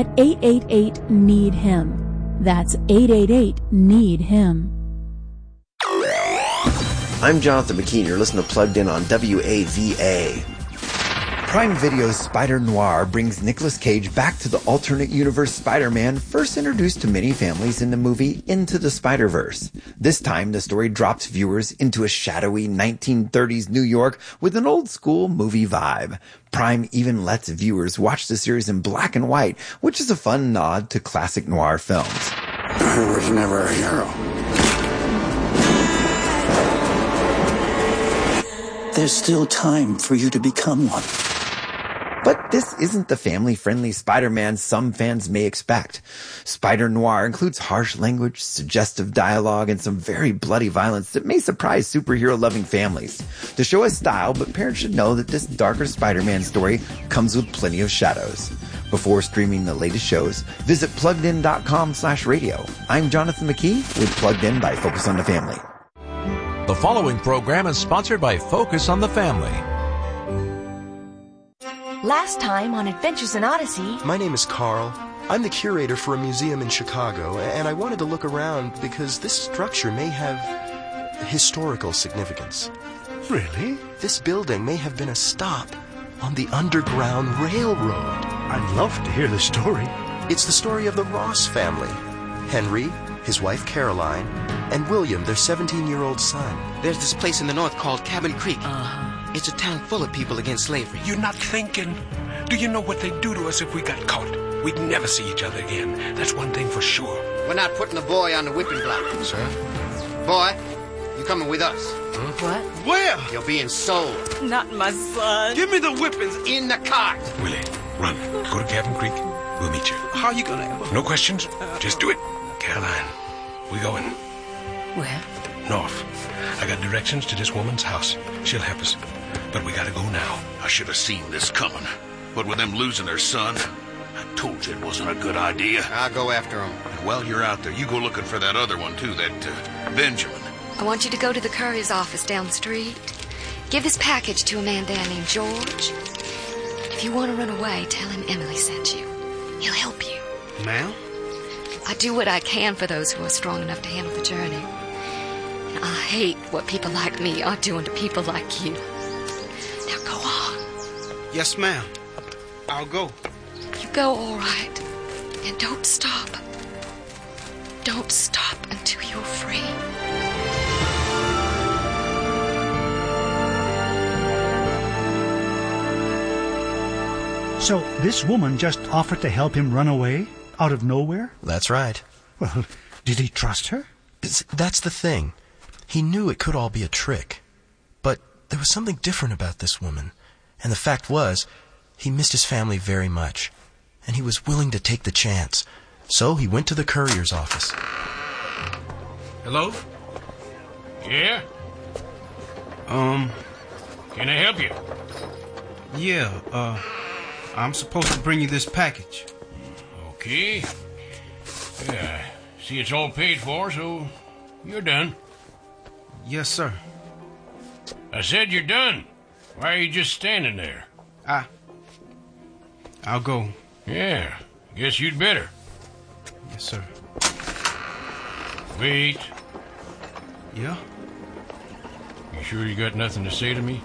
at 888-NEED-HIM. That's 888-NEED-HIM. I'm Jonathan McKee, and you're listening to Plugged In on WAVA. Prime Video's Spider Noir brings Nicolas Cage back to the alternate universe Spider-Man first introduced to many families in the movie Into the Spider-Verse. This time, the story drops viewers into a shadowy 1930s New York with an old-school movie vibe. Prime even lets viewers watch the series in black and white, which is a fun nod to classic noir films. I was never a hero. There's still time for you to become one. But this isn't the family-friendly Spider-Man some fans may expect. Spider Noir includes harsh language, suggestive dialogue, and some very bloody violence that may surprise superhero-loving families. The show has style, but parents should know that this darker Spider-Man story comes with plenty of shadows. Before streaming the latest shows, visit PluggedIn.com/radio. I'm Jonathan McKee with Plugged In by Focus on the Family. The following program is sponsored by Focus on the Family. Last time on Adventures in Odyssey... My name is Carl. I'm the curator for a museum in Chicago, and I wanted to look around because this structure may have historical significance. Really? This building may have been a stop on the Underground Railroad. I'd love to hear the story. It's the story of the Ross family. Henry, his wife Caroline, and William, their 17-year-old son. There's this place in the north called Cabin Creek. It's a town full of people against slavery. You're not thinking. Do you know what they'd do to us if we got caught? We'd never see each other again. That's one thing for sure. We're not putting the boy on the whipping block, sir. Boy, you coming with us. What? Where? You're being sold. Not my son. Give me the whippings. In the cart. Willie, run. Go to Cabin Creek. We'll meet you. How are you gonna... No questions. Just do it. Caroline, we going. Where? North. I got directions to this woman's house. She'll help us. But we gotta go now. I should have seen this coming. But with them losing their son, I told you it wasn't a good idea. I'll go after him. And while you're out there, you go looking for that other one, too, that Benjamin. I want you to go to the courier's office down the street. Give this package to a man there named George. If you want to run away, tell him Emily sent you. He'll help you. Ma'am? I do what I can for those who are strong enough to handle the journey. And I hate what people like me are doing to people like you. Now go on. Yes, ma'am. I'll go. You go all right. And don't stop. Don't stop until you're free. So this woman just offered to help him run away out of nowhere? That's right. Well, did he trust her? That's the thing. He knew it could all be a trick. But there was something different about this woman. And the fact was, he missed his family very much. And he was willing to take the chance. So he went to the courier's office. Hello? Yeah? Can I help you? Yeah, I'm supposed to bring you this package. Okay. Yeah, see it's all paid for, so you're done. Yes, sir. I said you're done. Why are you just standing there? I'll go. Yeah, guess you'd better. Yes, sir. Wait. Yeah? You sure you got nothing to say to me?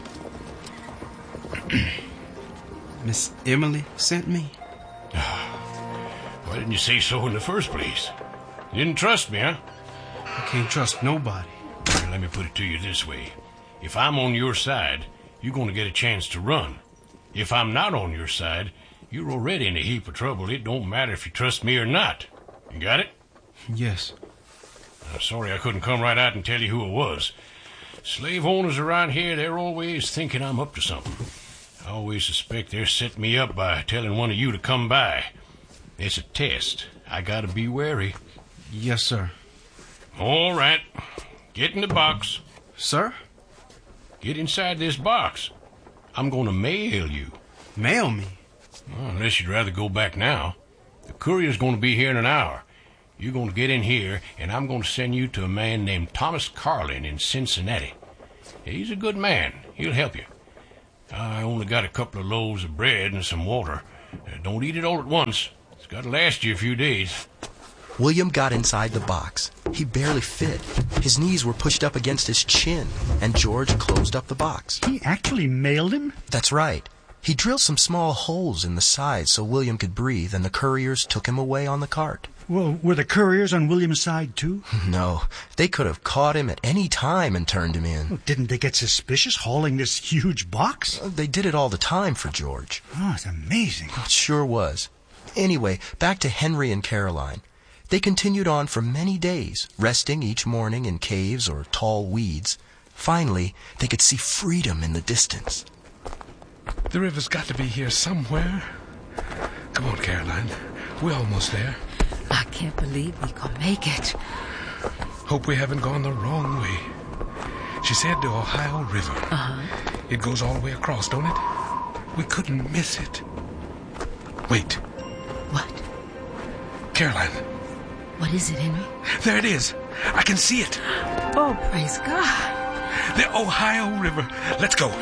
Miss Emily sent me? Why didn't you say so in the first place? You didn't trust me, huh? I can't trust nobody. Well, let me put it to you this way. If I'm on your side, you're going to get a chance to run. If I'm not on your side, you're already in a heap of trouble. It don't matter if you trust me or not. You got it? Yes. I'm sorry I couldn't come right out and tell you who it was. Slave owners around here, they're always thinking I'm up to something. I always suspect they're setting me up by telling one of you to come by. It's a test. I gotta be wary. Yes, sir. All right. Get in the box. Sir? Get inside this box. I'm gonna mail you. Mail me? Well, unless you'd rather go back now. The courier's gonna be here in an hour. You're gonna get in here, and I'm gonna send you to a man named Thomas Carlin in Cincinnati. He's a good man. He'll help you. I only got a couple of loaves of bread and some water. Don't eat it all at once. Gotta last you a few days. William got inside the box. He barely fit. His knees were pushed up against his chin, and George closed up the box. He actually mailed him? That's right. He drilled some small holes in the sides so William could breathe, and the couriers took him away on the cart. Well, were the couriers on William's side, too? No. They could have caught him at any time and turned him in. Well, didn't they get suspicious hauling this huge box? They did it all the time for George. Oh, it's amazing. It sure was. Anyway, back to Henry and Caroline. They continued on for many days, resting each morning in caves or tall weeds. Finally, they could see freedom in the distance. The river's got to be here somewhere. Come on, Caroline. We're almost there. I can't believe we can make it. Hope we haven't gone the wrong way. She said the Ohio River. Uh-huh. It goes all the way across, don't it? We couldn't miss it. Wait. What? Caroline. What is it, Henry? There it is. I can see it. Oh, praise God. The Ohio River. Let's go.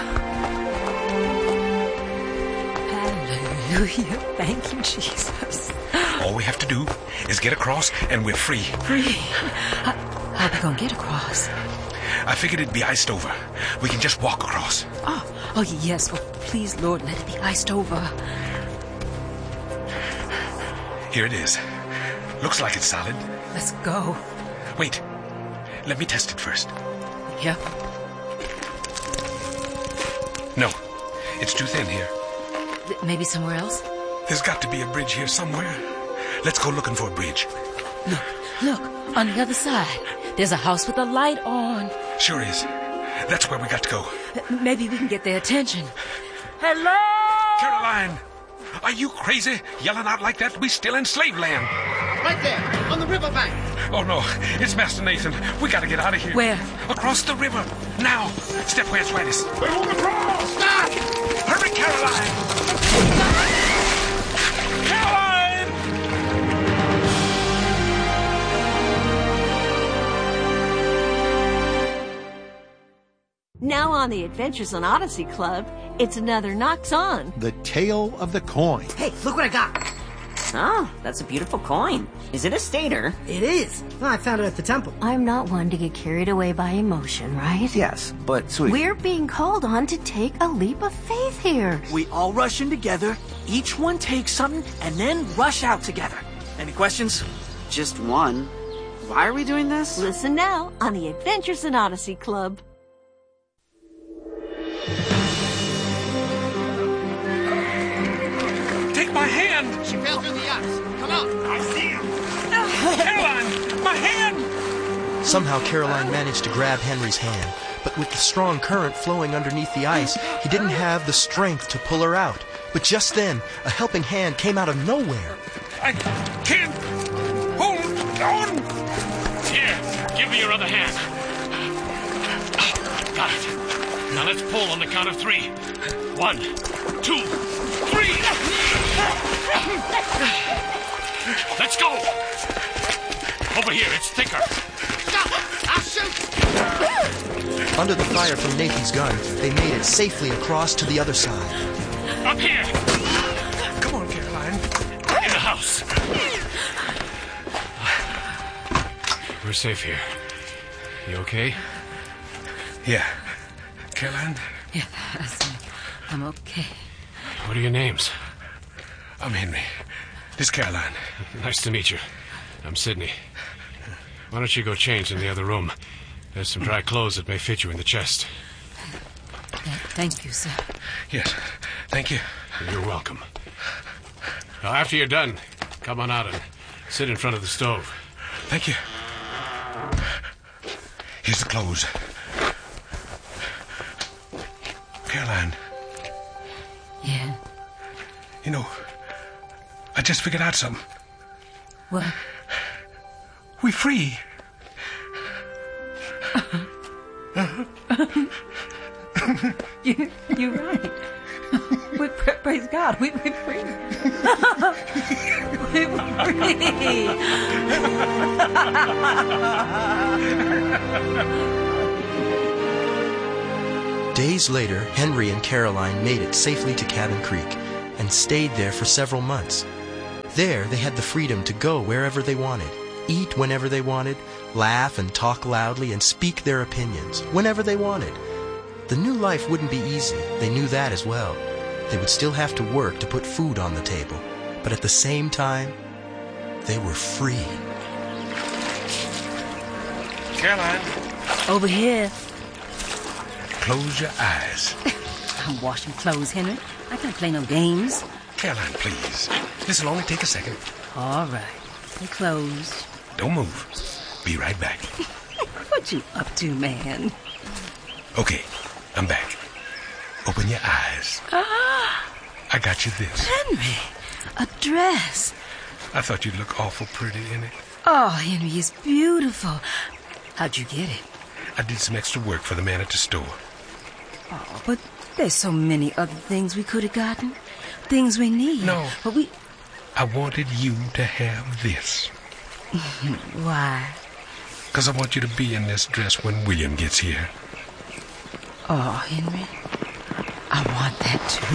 Hallelujah. Thank you, Jesus. All we have to do is get across and we're free. Free? How are we going to get across? I figured it'd be iced over. We can just walk across. Oh, yes. Well, please, Lord, let it be iced over. Here it is. Looks like it's solid. Let's go. Wait. Let me test it first. Yep. No. It's too thin here. Maybe somewhere else? There's got to be a bridge here somewhere. Let's go looking for a bridge. Look. On the other side. There's a house with a light on. Sure is. That's where we got to go. Maybe we can get their attention. Hello? Caroline! Are you crazy? Yelling out like that? We still in slave land. Right there, on the riverbank. Oh, no. It's Master Nathan. We got to get out of here. Where? Across the river. Now. Step where it's wettest. We're on the cross. Stop! Hurry, Caroline! Caroline! Now on the Adventures on Odyssey Club, it's another Knocks On. The Tale of the Coin. Hey, look what I got. Oh, that's a beautiful coin. Is it a stater? It is. Well, I found it at the temple. I'm not one to get carried away by emotion, right? Yes, but sweetie. We're being called on to take a leap of faith here. We all rush in together, each one takes something, and then rush out together. Any questions? Just one. Why are we doing this? Listen now on the Adventures in Odyssey Club. Take my hand! She fell through the ice. Come on. I see him. Caroline! My hand! Somehow Caroline managed to grab Henry's hand, but with the strong current flowing underneath the ice, he didn't have the strength to pull her out. But just then, a helping hand came out of nowhere. I can't hold on! Here, give me your other hand. Got it. Now let's pull on the count of 3. 1, 2, 3! Let's go! Over here, it's thicker. Stop! I'll shoot! Under the fire from Nathan's gun, they made it safely across to the other side. Up here! Come on, Caroline. In the house. We're safe here. You okay? Yeah. Caroline? Yes, I'm okay. What are your names? I'm Henry. This is Caroline. Nice to meet you. I'm Sidney. Why don't you go change in the other room? There's some dry clothes that may fit you in the chest. Thank you, sir. Yes, thank you. You're welcome. Now, after you're done, come on out and sit in front of the stove. Thank you. Here's the clothes. Caroline. Yeah? You know, I just figured out something. What? We're free. You're right. Praise God, we're free. We're free. Days later, Henry and Caroline made it safely to Cabin Creek and stayed there for several months. There, they had the freedom to go wherever they wanted, eat whenever they wanted, laugh and talk loudly, and speak their opinions whenever they wanted. The new life wouldn't be easy. They knew that as well. They would still have to work to put food on the table. But at the same time, they were free. Caroline. Over here. Close your eyes. I'm washing clothes, Henry. I can't play no games. Caroline, please. This'll only take a second. All right. They're closed. Don't move. Be right back. What you up to, man? Okay, I'm back. Open your eyes. Ah! I got you this. Henry, a dress. I thought you'd look awful pretty in it. Oh, Henry, it's beautiful. How'd you get it? I did some extra work for the man at the store. Oh, but there's so many other things we could have gotten. Things we need. No. But we... I wanted you to have this. Why? Because I want you to be in this dress when William gets here. Oh, Henry, I want that too.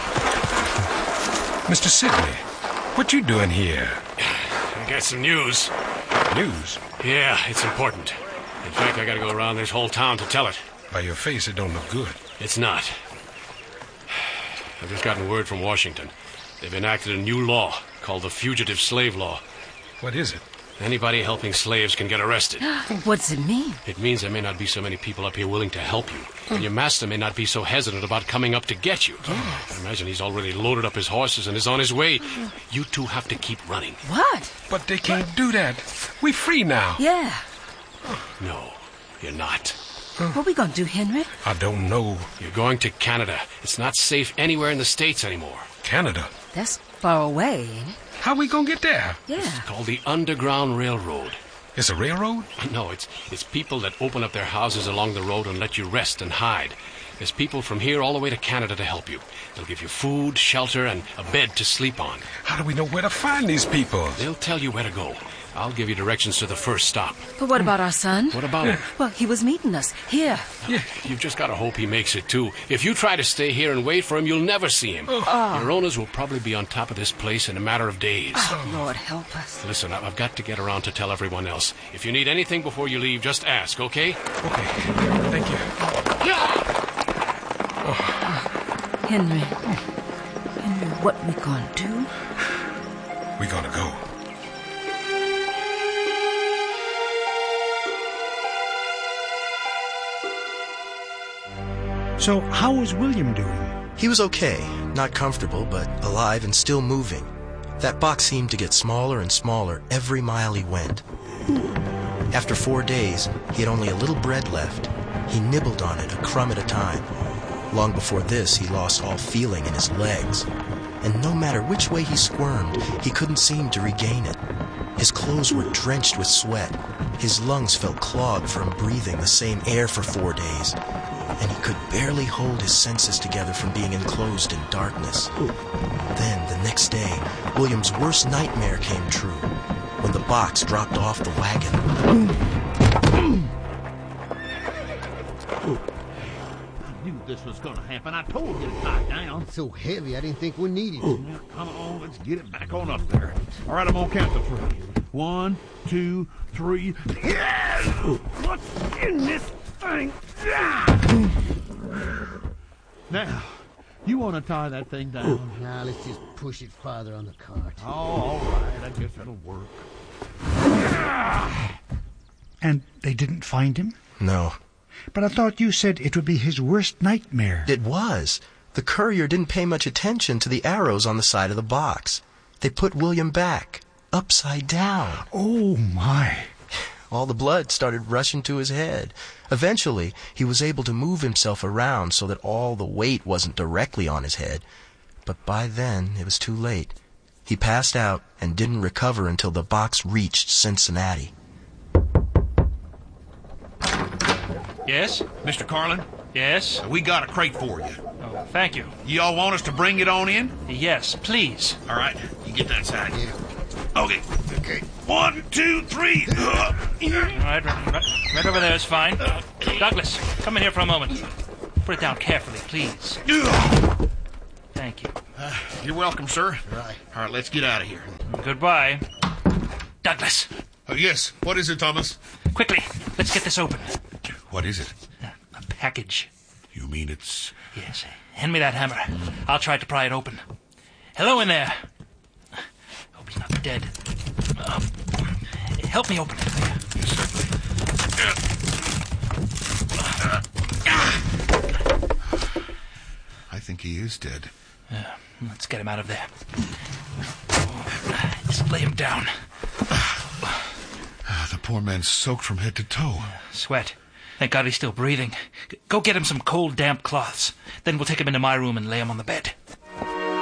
Mr. Sidney, what you doing here? I got some news. News? Yeah, it's important. In fact, I gotta go around this whole town to tell it. By your face, it don't look good. It's not. I've just gotten word from Washington. They've enacted a new law called the Fugitive Slave Law. What is it? Anybody helping slaves can get arrested. What's it mean? It means there may not be so many people up here willing to help you. And your master may not be so hesitant about coming up to get you. Yes. I imagine he's already loaded up his horses and is on his way. You two have to keep running. What? But they can't do that. We're free now. Yeah. No, you're not. What we gonna do, Henry? I don't know. You're going to Canada. It's not safe anywhere in the States anymore. Canada? That's far away, ain't it? How we gonna get there? Yeah. It's called the Underground Railroad. It's a railroad? No, it's people that open up their houses along the road and let you rest and hide. There's people from here all the way to Canada to help you. They'll give you food, shelter, and a bed to sleep on. How do we know where to find these people? They'll tell you where to go. I'll give you directions to the first stop. But what about our son? What about him? Well, he was meeting us here. Yeah. You've just got to hope he makes it, too. If you try to stay here and wait for him, you'll never see him. Your owners will probably be on top of this place in a matter of days. Oh, Lord, help us. Listen, I've got to get around to tell everyone else. If you need anything before you leave, just ask, okay? Okay. Thank you. Henry, what we gonna do? We're gonna go. So, how was William doing? He was okay. Not comfortable, but alive and still moving. That box seemed to get smaller and smaller every mile he went. After 4 days, he had only a little bread left. He nibbled on it, a crumb at a time. Long before this, he lost all feeling in his legs. And no matter which way he squirmed, he couldn't seem to regain it. His clothes were drenched with sweat. His lungs felt clogged from breathing the same air for 4 days. And he could barely hold his senses together from being enclosed in darkness. Then, the next day, William's worst nightmare came true, when the box dropped off the wagon. I knew this was gonna happen. I told you to tie it down. It's so heavy, I didn't think we needed it. Now, come on, let's get it back on up there. All right, I'm gonna count to 3. 1, 2, 3. Yes! What's in this thing? Now, you want to tie that thing down? Now, let's just push it farther on the cart. Oh, all right. I guess that'll work. And they didn't find him? No. But I thought you said it would be his worst nightmare. It was. The courier didn't pay much attention to the arrows on the side of the box. They put William back, upside down. Oh, my. All the blood started rushing to his head. Eventually, he was able to move himself around so that all the weight wasn't directly on his head. But by then, it was too late. He passed out and didn't recover until the box reached Cincinnati. Yes? Mr. Carlin? Yes? We got a crate for you. Oh, thank you. You all want us to bring it on in? Yes, please. All right, you get that side. Yeah. Okay. 1, 2, 3. All right, right over there is fine. Douglas, come in here for a moment. Put it down carefully, please. Thank you. You're welcome, sir. Right. All right, let's get out of here. Goodbye. Douglas. Yes, what is it, Thomas? Quickly, let's get this open. What is it? A package. You mean it's... Yes. Hand me that hammer. I'll try to pry it open. Hello in there. Hope he's not dead. Help me open it. Yes, certainly. I think he is dead. Let's get him out of there. Just lay him down. The poor man's soaked from head to toe. Sweat. Thank God he's still breathing. Go get him some cold, damp cloths. Then we'll take him into my room and lay him on the bed.